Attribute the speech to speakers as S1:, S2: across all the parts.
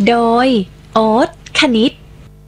S1: โดยโอ๊ตคณิต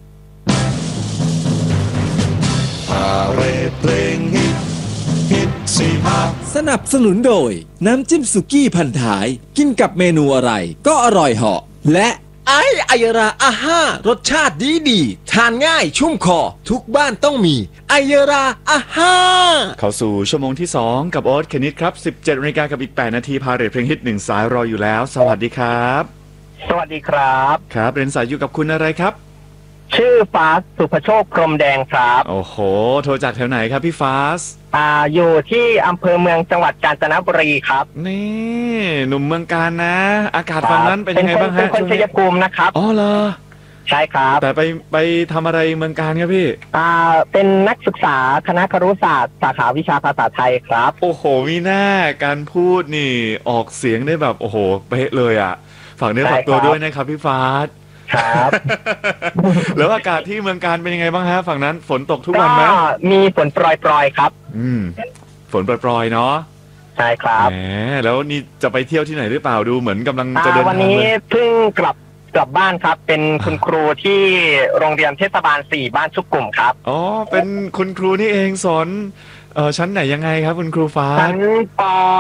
S2: สนับสนุนโดยน้ำจิ้มสุกี้พันท้ายกินกับเมนูอะไรก็อร่อยเหาะและ
S3: ไอรา อาห้ารสชาติดีทานง่ายชุ่มคอทุกบ้านต้องมีไอราอาห้า
S4: เข้าสู่ชั่วโมงที่2กับโอ๊ตคณิตครับ 17 นาฬิกากับอีก8นาทีพาเรทเพลงฮิต1สายรออยู่แล้วสวัสดีครับ
S5: สวัสดีครับ
S4: ครับเรียนสายอยู่กับคุณอะไรครับ
S5: ชื่อฟาสสุภโชคพรหมแดงครับ
S4: โอ้โหโทรจากแถวไหนครับพี่ฟาส
S5: อยู่ที่อำเภอเมืองจังหวัดกาญจนบุรีครับ
S4: นี่หนุ่มเมืองกาญนะอากาศฝั่งนั้นเป็นยังไงบ้างฮะ
S5: เป็นคนชัยภูมินะครับ
S4: อ๋อเหรอ
S5: ใช่ครับ
S4: แต่ไปทำอะไรเมืองกาญครับพี่
S5: เป็นนักศึกษาคณะครุศาสตร์สาขาวิชาภาษาไทยครับ
S4: โอ้โหมีหน้าการพูดนี่ออกเสียงได้แบบโอ้โหเป๊ะเลยอ่ะฝากเนื้อฝากตัวด้วยนะครับพี่ฟาส
S5: ครับ
S4: แล้วอากาศที่เมืองกาญเป็นยังไงบ้างฮะฝั่งนั้นฝนตกทุกวันไหม
S5: มีฝนโปรยๆครับ
S4: ฝนโปรยๆเนาะ
S5: ใช่ครับ
S4: แหมแล้วนี่จะไปเที่ยวที่ไหนหรือเปล่าดูเหมือนกำลังจะเดินทาง
S5: วันนี้เพิ่งกลับบ้านครับเป็นคุณครูที่โรงเรียนเทศบาล4บ้านชุกกลุ่มครับ
S4: อ๋อเป็นคุณครูนี่เองสอนชั้นไหนยังไงครับคุณครูฟ้า
S5: ชั้นป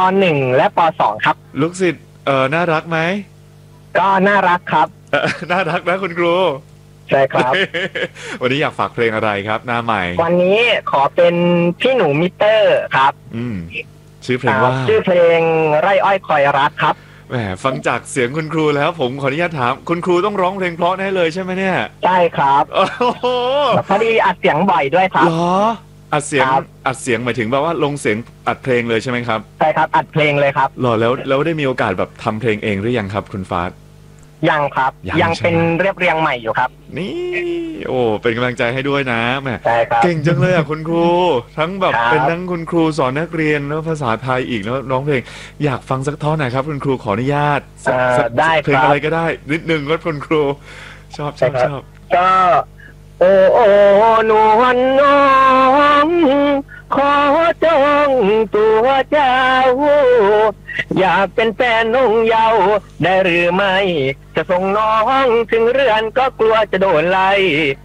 S5: .1 และป.2 ครับ
S4: ลูกศิษย์น่ารักไหม
S5: ก็น่ารักครับ
S4: น่ารักนะคุณครู
S5: ใช่ครับ
S4: วันนี้อยากฝากเพลงอะไรครับหน้าใหม่
S5: วันนี้ขอเป็นพี่หนูมิเตอร์ครับ
S4: ชื่อเพลงว่า
S5: ชื่อเพลงไร่อ้อยคอยรักครับ
S4: แหมฟังจากเสียงคุณครูแล้วผมขออนุญาตถามคุณครูต้องร้องเพลงเพราะแน่เลยใช่ไหมเนี่ย
S5: ใช่ครับ
S4: โอ้โห
S5: พอดีอัดเสียงบ่อยด้วยครับ
S4: เหรออัดเสียงหมายถึงแบบว่าลงเสียงอัดเพลงเลยใช่ไหมครับ
S5: ใช่ครับอัดเพลงเลยครับ
S4: หรอแล้วได้มีโอกาสแบบทำเพลงเองหรือยังครับคุณฟาส
S5: ยังครับยังเป็นเรียบเรียงใหม่อยู่ครับ
S4: นี่โอ้เป็นกำลังใจให้ด้วยนะแม่
S5: เ
S4: ก่งจังเลยอ่ะคุณครูทั้งแบบเป็นทั้งคุณครูสอนนักเรียนแล้วภาษาไทยอีกแล้วร้องเพลงอยากฟังสักท่อนหน่อยครับคุณครูขออนุญาต
S5: ได้
S4: เพลงอะไรก็ได้นิดนึงก็คุณครูชอบ
S5: ก็โอ้นวลน้องขอจองตัวเจ้าอยากเป็นแฟนน้องเยาว์ได้หรือไม่จะส่งน้องถึงเรือนก็กลัวจะโดนไล่